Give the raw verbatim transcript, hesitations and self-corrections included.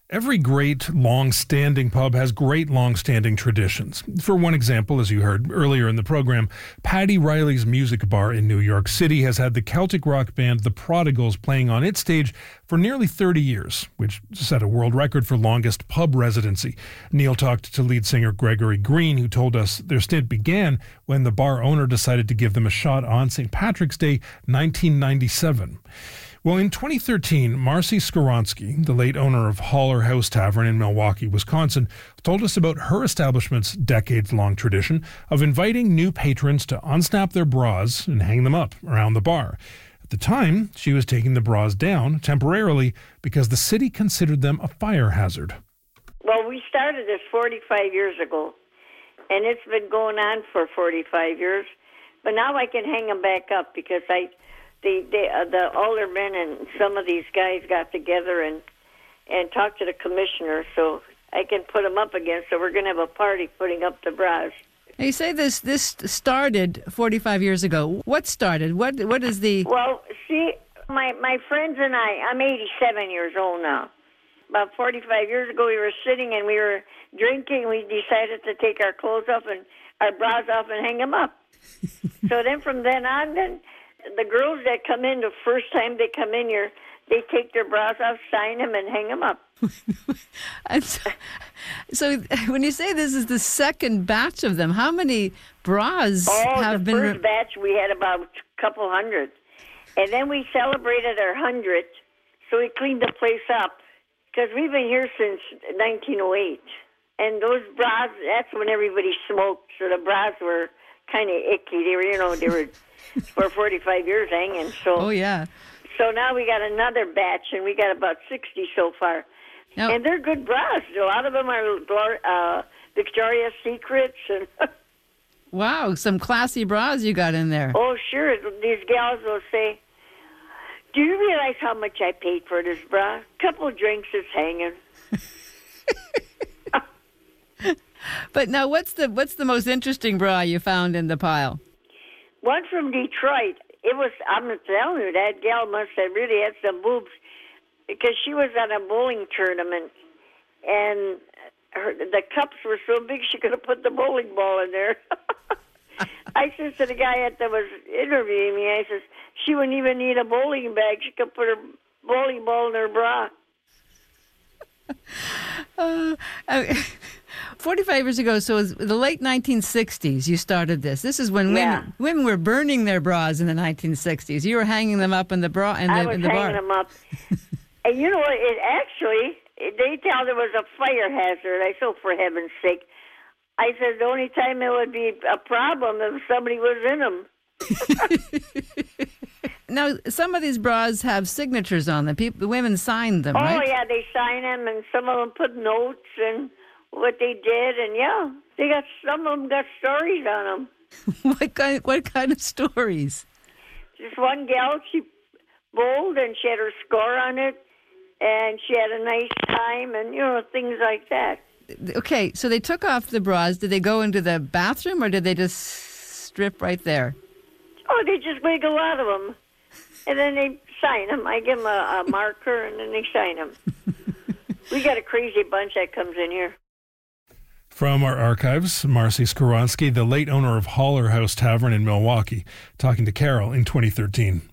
Every great, long-standing pub has great, long-standing traditions. For one example, as you heard earlier in the program, Paddy Riley's Music Bar in New York City has had the Celtic rock band The Prodigals playing on its stage for nearly thirty years, which set a world record for longest pub residency. Neil talked to lead singer Gregory Green, who told us their stint began when the bar owner decided to give them a shot on Saint Patrick's Day, nineteen ninety-seven. Well, in twenty thirteen, Marcy Skowronski, the late owner of Holler House Tavern in Milwaukee, Wisconsin, told us about her establishment's decades-long tradition of inviting new patrons to unsnap their bras and hang them up around the bar. At the time, she was taking the bras down temporarily because the city considered them a fire hazard. Well, we started this forty-five years ago, and it's been going on for forty-five years. But now I can hang them back up because I... The the, uh, the aldermen and some of these guys got together and and talked to the commissioner, so I can put them up again. So we're going to have a party putting up the bras. Now you say this this started forty-five years ago. What started? What what is the? Well, see, my my friends and I. I'm eighty-seven years old now. About forty-five years ago, we were sitting and we were drinking. We decided to take our clothes off and our bras off and hang them up. So then, from then on, then. The girls that come in the first time they come in here, they take their bras off, sign them, and hang them up. so, so when you say this is the second batch of them, how many bras oh, have the been... Oh, the first batch we had about a couple hundred. And then we celebrated our hundredth, so we cleaned the place up. Because we've been here since nineteen oh eight. And those bras, that's when everybody smoked, so the bras were kind of icky. They were, you know, they were... for forty-five years hanging. So, oh, yeah. So now we got another batch, and we got about sixty so far. Now, and they're good bras. A lot of them are uh, Victoria's Secrets. And wow, some classy bras you got in there. Oh, sure. These gals will say, do you realize how much I paid for this bra? Couple drinks, it's hanging. But now, what's the what's the most interesting bra you found in the pile? One from Detroit. It was, I'm telling you, that gal must have really had some boobs because she was at a bowling tournament and her, the cups were so big she could have put the bowling ball in there. I said to the guy that was interviewing me, I says, she wouldn't even need a bowling bag. She could put her bowling ball in her bra. uh, I, forty-five years ago, so it was the late nineteen sixties you started this. This is when yeah. women women were burning their bras in the nineteen sixties. You were hanging them up in the bra in the, I was in the hanging bar. them up. And you know what? It actually, they tell there was a fire hazard. I said, for heaven's sake. I said, the only time it would be a problem if somebody was in them. Now, some of these bras have signatures on them. People, the women signed them, oh, right? Oh, yeah, they sign them, and some of them put notes and what they did, and yeah, they got some of them got stories on them. what kind? What kind of stories? Just one gal, she bowled, and she had her score on it, and she had a nice time, and you know, things like that. Okay, so they took off the bras. Did they go into the bathroom, or did they just strip right there? Oh, they just wiggle out of them. And then they sign them. I give them a, a marker, and then they sign them. We got a crazy bunch that comes in here. From our archives, Marcy Skowronski, the late owner of Holler House Tavern in Milwaukee, talking to Carol in twenty thirteen.